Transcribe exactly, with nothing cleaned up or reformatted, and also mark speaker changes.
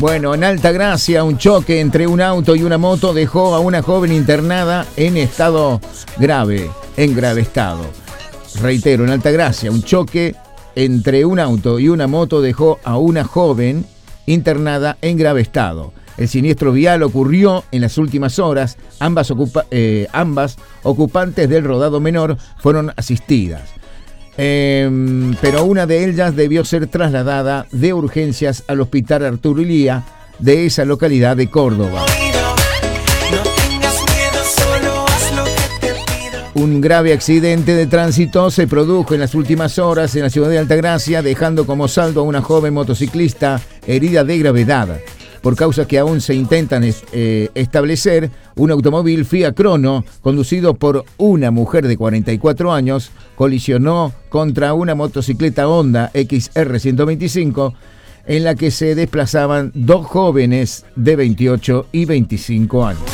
Speaker 1: Bueno, en Altagracia, un choque entre un auto y una moto dejó a una joven internada en estado grave, en grave estado. Reitero, en Altagracia, un choque entre un auto y una moto dejó a una joven internada en grave estado. El siniestro vial ocurrió en las últimas horas. Ambas, ocupa, eh, ambas ocupantes del rodado menor fueron asistidas. Eh, pero una de ellas debió ser trasladada de urgencias al hospital Arturo Illia de esa localidad de Córdoba. Un grave accidente de tránsito se produjo en las últimas horas en la ciudad de Altagracia, dejando como saldo a una joven motociclista herida de gravedad. Por causas que aún se intentan eh, establecer, un automóvil Fiat Crono, conducido por una mujer de cuarenta y cuatro años, colisionó contra una motocicleta Honda X R ciento veinticinco, en la que se desplazaban dos jóvenes de veintiocho y veinticinco años.